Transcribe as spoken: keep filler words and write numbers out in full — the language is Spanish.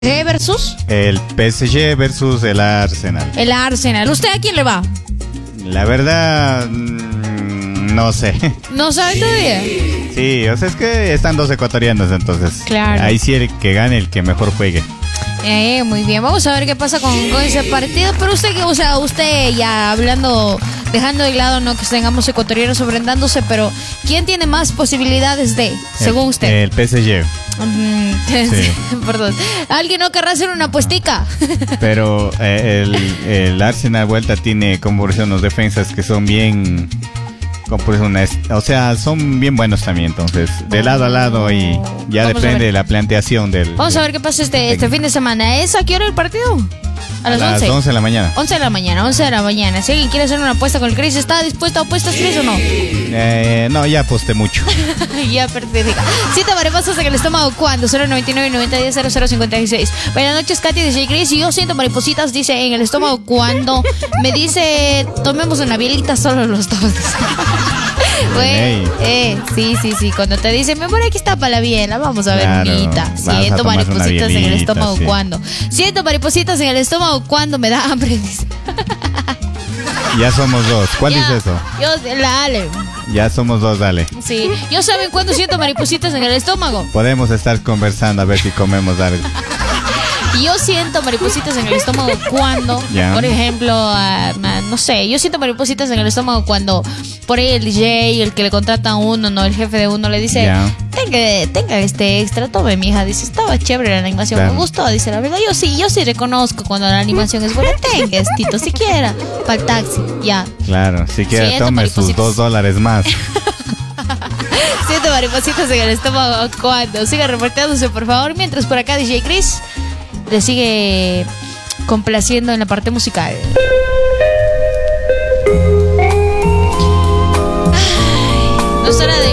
¿P versus? El P S G versus el Arsenal. El Arsenal. ¿Usted a quién le va? La verdad, mmm, no sé. ¿No sabe todavía? Sí, o sea, es que están dos ecuatorianos, entonces. Claro. Ahí sí el que gane, el que mejor juegue. Eh, muy bien, vamos a ver qué pasa con, con ese partido. Pero usted, o sea, usted ya hablando, dejando de lado no que tengamos ecuatorianos sobrendándose, pero ¿quién tiene más posibilidades de, según el, usted? El P S G. Mm, sí. Perdón. ¿Alguien no querrá hacer una apuestica? Pero eh, el, el Arsenal vuelta tiene como por eso unos defensas que son bien, como por eso una, o sea, son bien buenos también. Entonces, de lado a lado y ya Vamos depende de la planteación del. Vamos del, a ver qué pasa este, este fin de semana. ¿Es a qué hora el partido? A las, a las once. once de la mañana. once de la mañana, once de la mañana. Si alguien quiere hacer una apuesta con el Chris, ¿está dispuesto a apuestas, Chris, o no? Eh, no, ya aposté mucho. Ya perdí. Siete mariposas en el estómago, ¿cuándo? cero noventa y nueve, noventa diez, cero cero cincuenta y seis. Buenas noches, Katy de J. Chris. Y yo siento maripositas, dice, en el estómago, ¿cuándo? Me dice, tomemos una bielita solo los dos. Güey, eh, sí, sí, sí. Cuando te dicen, mi amor, aquí está para la biela, vamos a ver, Claro, unita. vas a Siento tomar una maripositas en el bielita, estómago, sí. ¿cuándo? Siento maripositas en el estómago, ¿cuándo me da hambre? Dice. Ya somos dos. ¿Cuál Ya, es eso? Yo, la Ale. Ya somos dos, dale. Sí. ¿Yo saben cuándo siento maripositas en el estómago? Podemos estar conversando a ver si comemos algo. Yo siento maripositas en el estómago cuando, Ya. por ejemplo, uh, no sé, yo siento maripositas en el estómago cuando por ahí el D J, el que le contrata a uno, no, el jefe de uno le dice, Ya. tenga, tenga este extra, tome, mija, dice, estaba chévere la animación, Claro. me gustó, dice, la verdad, yo sí, yo sí reconozco cuando la animación es buena, tenga, estito, siquiera, para el taxi, ya. Claro, si quiere Siento tome sus maripositas. dos dólares más. Siento maripositas en el estómago cuando. Siga reportándose, por favor. Mientras por acá D J Chris le sigue complaciendo en la parte musical. Ay, no es hora de